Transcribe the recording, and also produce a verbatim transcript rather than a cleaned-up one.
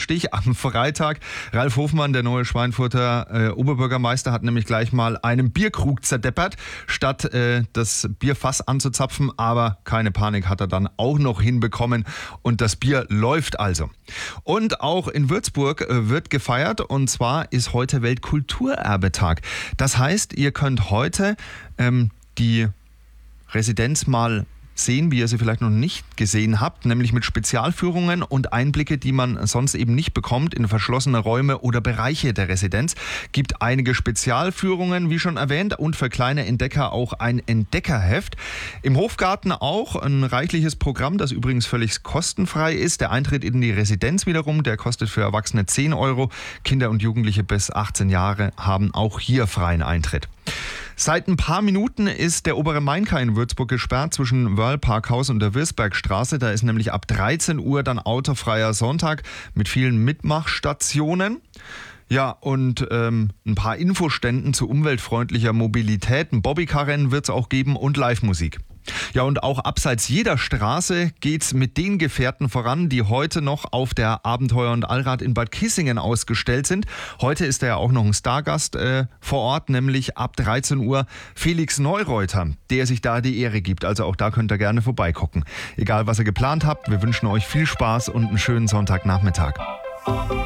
Stich am Freitag. Ralf Hofmann, der neue Schweinfurter äh, Oberbürgermeister, hat nämlich gleich mal einen Bierkrug zerdeppert, statt äh, das Bierfass anzuzapfen. Aber keine Panik, hat er dann auch noch hinbekommen und das Bier läuft also. Und auch in Würzburg äh, wird gefeiert, und zwar ist heute Weltkulturerbetag. Das heißt, ihr könnt heute ähm, die Residenz mal sehen, wie ihr sie vielleicht noch nicht gesehen habt, nämlich mit Spezialführungen und Einblicke, die man sonst eben nicht bekommt in verschlossene Räume oder Bereiche der Residenz. Gibt einige Spezialführungen, wie schon erwähnt, und für kleine Entdecker auch ein Entdeckerheft. Im Hofgarten auch ein reichliches Programm, das übrigens völlig kostenfrei ist. Der Eintritt in die Residenz wiederum, der kostet für Erwachsene zehn Euro. Kinder und Jugendliche bis achtzehn Jahre haben auch hier freien Eintritt. Seit ein paar Minuten ist der obere Mainkai in Würzburg gesperrt zwischen Wörl-Parkhaus und der Wirsbergstraße. Da ist nämlich ab dreizehn Uhr dann autofreier Sonntag mit vielen Mitmachstationen. Ja, und ähm, ein paar Infoständen zu umweltfreundlicher Mobilität. Ein Bobbycar-Rennen wird es auch geben und Live-Musik. Ja, und auch abseits jeder Straße geht's mit den Gefährten voran, die heute noch auf der Abenteuer- und Allrad in Bad Kissingen ausgestellt sind. Heute ist da ja auch noch ein Stargast äh, vor Ort, nämlich ab dreizehn Uhr Felix Neureuter, der sich da die Ehre gibt. Also auch da könnt ihr gerne vorbeigucken. Egal, was ihr geplant habt, wir wünschen euch viel Spaß und einen schönen Sonntagnachmittag.